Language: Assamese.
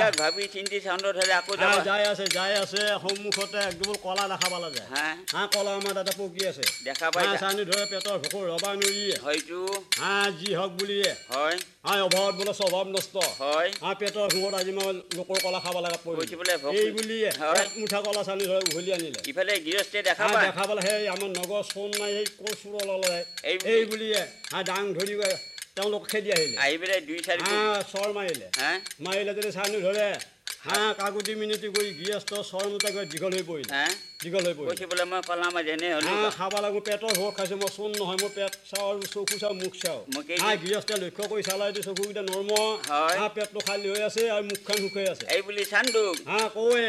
এইবিলাক ভাবি চিন্তি চাউণ্ডত হ'লে আকৌ যাই আছে সন্মুখতে একদম কলা দেখা পালা যায় কলা আমাৰ তাতে পকি আছে দেখা পাই চানি ধৰে পেটৰ ভোকৰ ৰবা নোৱাৰিয়ে হয়তো যি হওক বুলিয়ে হয় অভাৱত বোলে স্বভাৱ নষ্ট হয় পেটৰ ভোকত আজি মই লোকৰ কলা খাব লগা এই বুলিয়ে মুঠা কলা চানি ধৰে উঘলি আনিলে ইফালে গৃহস্থে দেখা পালে সেই আমাৰ নগৰ চোন নাই সেই ক'ৰ চোৰ ললে এই বুলিয়ে ডাং ধৰি তেওঁলোক খেদি আহি পেলাই 2-4 চৰ মাৰিলে যদি চানি ধৰে কাকুতি মিনতি কৰি গৃহস্থ চৰ মতে গৈ দীঘল হৈ পৰিলে বোলে মই কলা মাছ এনে হ'লো খাব লাগো পেটৰ ভোক খাইছো মই চোন নহয় মোৰ পেট চাওঁ চকু চাওঁ মুখ চাওঁ গৃহস্থে লক্ষ্য কৰি চালাই চকুকেইটা নৰ্ম পেটটো খালী হৈ আছে আৰু মুখখন শুকাই আছে এই বুলি চান্দুক কওৱে